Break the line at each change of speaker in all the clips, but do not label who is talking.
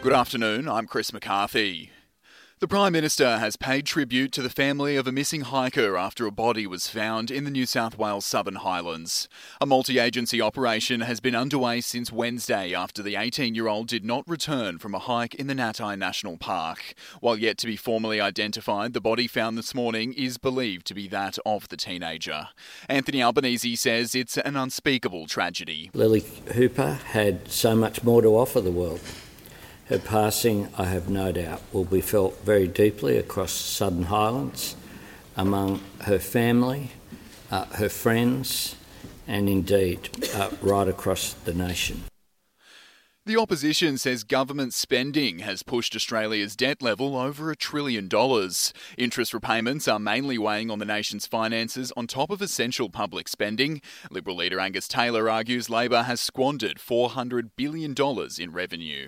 Good afternoon, I'm Chris McCarthy. The Prime Minister has paid tribute to the family of a missing hiker after a body was found in the New South Wales Southern Highlands. A multi-agency operation has been underway since Wednesday after the 18-year-old did not return from a hike in the Natai National Park. While yet to be formally identified, the body found this morning is believed to be that of the teenager. Anthony Albanese says it's an unspeakable tragedy.
Lily Hooper had so much more to offer the world. Her passing, I have no doubt, will be felt very deeply across Southern Highlands, among her family, her friends, and indeed right across the nation.
The opposition says government spending has pushed Australia's debt level over $1 trillion. Interest repayments are mainly weighing on the nation's finances on top of essential public spending. Liberal leader Angus Taylor argues Labor has squandered $400 billion in revenue.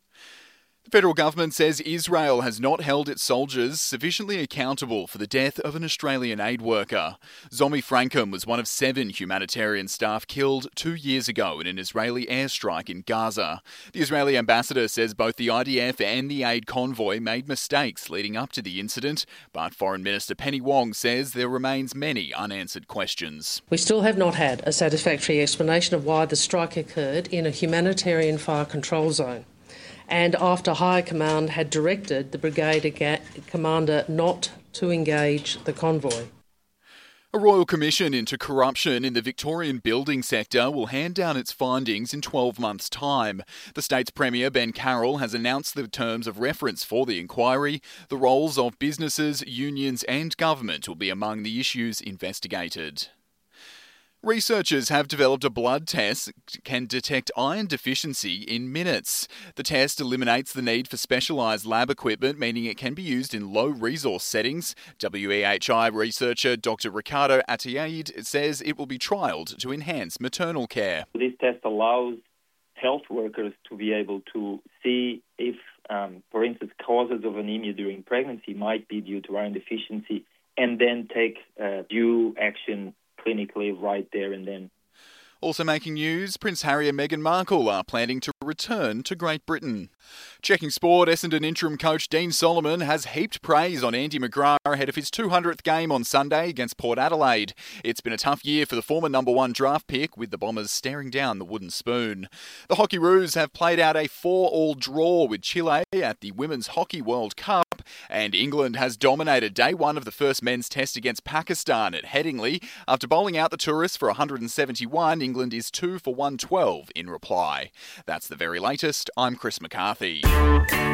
The federal government says Israel has not held its soldiers sufficiently accountable for the death of an Australian aid worker. Zomi Frankham was one of 7 humanitarian staff killed 2 years ago in an Israeli airstrike in Gaza. The Israeli ambassador says both the IDF and the aid convoy made mistakes leading up to the incident, but Foreign Minister Penny Wong says there remains many unanswered questions.
We still have not had a satisfactory explanation of why the strike occurred in a humanitarian fire control zone, and after High Command had directed the brigade commander not to engage the convoy.
A Royal Commission into corruption in the Victorian building sector will hand down its findings in 12 months' time. The state's Premier, Ben Carroll, has announced the terms of reference for the inquiry. The roles of businesses, unions and government will be among the issues investigated. Researchers have developed a blood test that can detect iron deficiency in minutes. The test eliminates the need for specialised lab equipment, meaning it can be used in low-resource settings. WEHI researcher Dr. Ricardo Atayaid says it will be trialled to enhance maternal care.
This test allows health workers to be able to see if, for instance, causes of anemia during pregnancy might be due to iron deficiency, and then take due action clinically right there and then.
Also making news, Prince Harry and Meghan Markle are planning to return to Great Britain. Checking sport, Essendon interim coach Dean Solomon has heaped praise on Andy McGrath ahead of his 200th game on Sunday against Port Adelaide. It's been a tough year for the former number 1 draft pick, with the Bombers staring down the wooden spoon. The Hockeyroos have played out a 4-all draw with Chile at the Women's Hockey World Cup, and England has dominated day 1 of the first men's test against Pakistan at Headingley. After bowling out the tourists for 171, England is 2 for 112 in reply. That's the very latest. I'm Chris McCarthy.